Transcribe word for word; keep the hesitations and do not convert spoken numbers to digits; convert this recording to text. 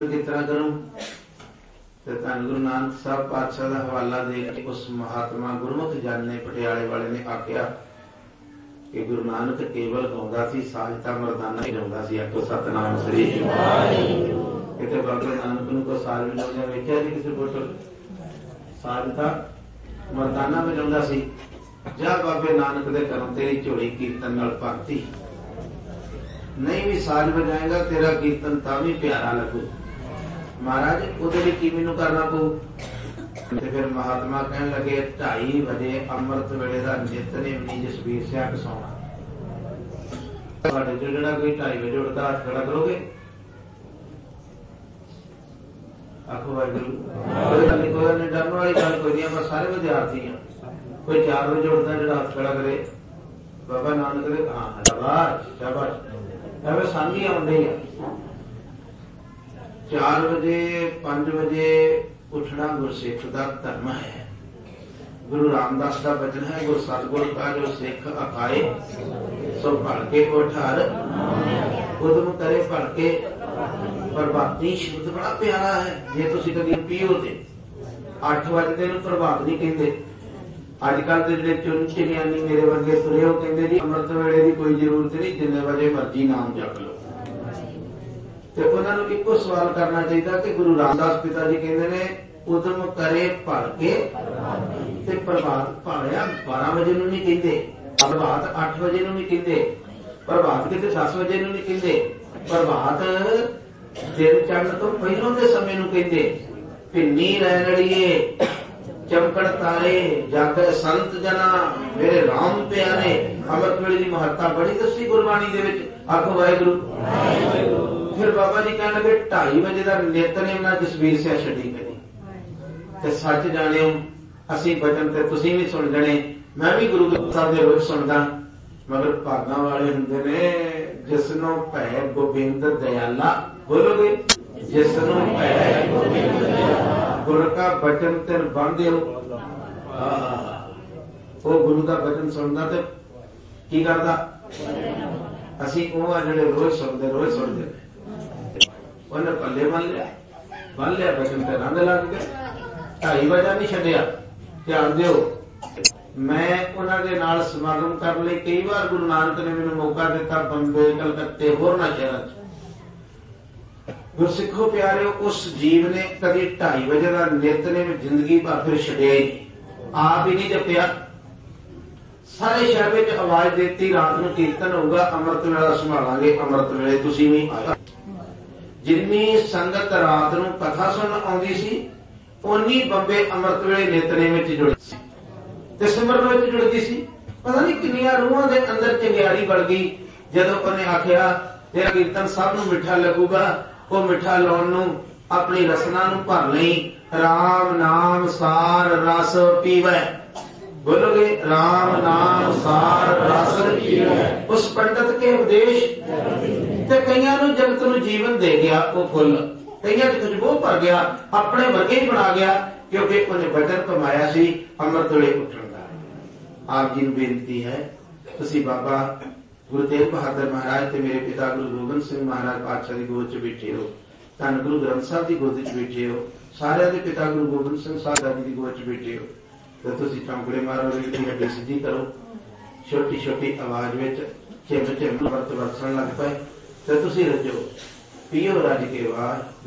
किस तरह करूं तो धन गुरु नानक साहब पातशाह का हवाला दे के उस महात्मा गुरमुख जन ने पटियाले वाले ने आख्या कि गुरु नानक केवल गाउंदा सी, साजता मरदाना ही गाउंदा सी। आखो सतनाम श्री किते बाबे नानक नूं को साज वजाउंदे वेख्या जी किसी फोटो साजता मरदाना वजाउंदा सी। जा बाबे नानक दे घरों तेरी झोली कीर्तन नाल भरती, नहीं भी साज बजाएगा तेरा कीर्तन तां भी प्यारा लगू। महाराज उहदे लई की मैनूं करना पऊ? ते फिर महात्मा कहन लगे ढाई बजे अमृत वेले दा नितनेम नहीं जसबीर सिंह कसाउणा। तुहाडे चों जिहड़ा कोई ढाई बजे उठदा हत्थ खड़ा करोगे? आखो वाहिगुरू। कोई गल नहीं, कोई डरन वाली गल कोई नहीं, आपां सारे विद्यार्थी हां। कोई चार बजे उठदा जिहड़ा हत्थ खड़ा करे बाबा नानक दे हां शाबाश शाबाश एवं सांझी आउंदी है। चार बजे पांच बजे उठना गुरसिख का धर्म है। गुरु रामदास का वचन है गुरु सतगुर का जो सिख अखाए सो भड़के उठ हर उदम करे भड़के। प्रभाती शब्द बड़ा प्यारा है। जे तुसी कभी पीओ ते अठ बजते प्रभात नहीं कहते। अजकल के जिहड़े चुन चिड़ियानी मेरे वर्गे तुरे हो कहते जी अमृत वेले की कोई जरूरत नहीं, जिन्ने बजे मर्जी नाम जप लो। तो उन्होंने इको सवाल करना चाहिए कि गुरु रामदास पिता जी कहते ने उदम करे भड़के ते प्रभात भाया बारह बजे नहीं कहते, प्रभात अठ बजे नहीं कहते, प्रभात कितने दस बजे नहीं कहते, प्रभात दिन चढ़न तो पहलों के समय कहते। भिन्नी रैनड़िए चमकड़ तारे जागर संत जना मेरे राम प्यारे। अमृत वेले की महत्ता बड़ी दसी गुरबाणी दे विच। आखो वाहिगुरू। फिर बाबा जी कहने लगे ढाई बजे का नितनेम ना जसबीर सिंह छड्डी करी ते सच जाणिओ असीं बचन ते तुसीं भी सुन जणे, मैं भी गुरु साहब दे रोज सुनदा। मगर भागां वाले हुंदे ने जिसनों भै गोबिंद दयाला। बोलोगे जिसनों भै गोबिंद दयाला गुर का बचन तेन बंदिओ। वो गुरु का बचन सुनदा ते की करदा? असीं ओह जिहड़े रोज सुनदे रोज सुनदे उन्हें पल्ले बन लिया बन लिया बचन ते रंग लग गए। ढाई बजा नहीं छड्डिया। ध्यान दिओ मैं उन्होंने नाल समागम करने लई कई बार गुरु नानक ने मैनूं मौका दिता बंबे कलकत्ते होरना शहरां च। गुरसिखो प्यारे उस जीव ने कभी ढाई बजे का नितनेम जिंदगी भर फिर छड्डिया ही आप ही नहीं जपिया। सारे शहर में आवाज देती रात को कीर्तन होगा अमृत वेला संभालांगे अमृत वेले तुसीं भी आया। जिन्नी संगत रात को कथा सुन आउंदी सी उन्नी बंबे अमृत वेले नितनेम विच जुड़दी सी ते सिमरन विच जुड़दी सी। पता नहीं किन्नियां रूहां दे अंदर चिंगारी बढ़ गई जदों उन्हें आख्या तेरा कीर्तन सब नूं मिठा लगूगा। वो मिठा लाउण नूं अपनी रसना नूं भर लई। राम नाम सार रस पीवै। बोलोगे राम नाम सार रस पीवै। उस पंडित के उपदेश ते कईयां नूं जगत नूं जीवन दे गया। वो फुल कईयां च खुशबू भर गया, अपने वर्गे ही बना गया क्योंकि उन्हें वचन कमाया सी अमृत वेले उठण दा। आप जी नूं बेनती है तुसीं बाबा गुरु तेग बहादुर महाराज ते मेरे पिता गुरु गोबिंद सिंह महाराज पातशाह की गोद च बैठे हो, धन गुरु ग्रंथ साहब की गोद च बैठे हो, सारे के पिता गुरु गोबिंद सिंह साहब की गोद च बैठे हो। तो तुसीं चौंकड़े मारो, हड्डी सीधी करो, छोटी छोटी आवाज में चिम चिम वर्त वरसन लग पाए तो तुसीं रजो पीओ रज के वार।